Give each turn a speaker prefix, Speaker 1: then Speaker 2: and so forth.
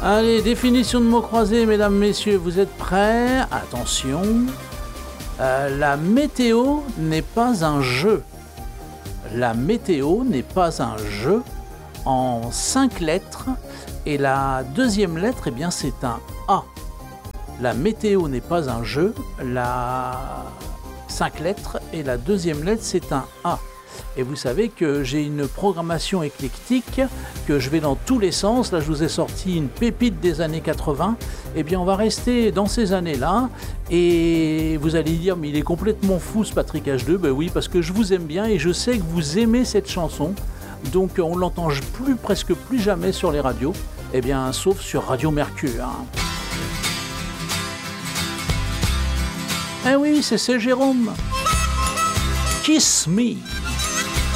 Speaker 1: Allez, définition de mots croisés, mesdames, messieurs, vous êtes prêts? Attention. La météo n'est pas un jeu. La météo n'est pas un jeu en 5 lettres. Et la deuxième lettre, eh bien, c'est un A. La météo n'est pas un jeu. La 5 lettres et la deuxième lettre, c'est un A. Et vous savez que j'ai une programmation éclectique, que je vais dans tous les sens. Là, je vous ai sorti une pépite des années 80. Eh bien, on va rester dans ces années-là. Et vous allez dire, mais il est complètement fou ce Patrick H2. Ben oui, parce que je vous aime bien et je sais que vous aimez cette chanson. Donc, on l'entend presque plus jamais sur les radios. Eh bien, sauf sur Radio Mercure. Eh oui, c'est Jérôme. Kiss Me.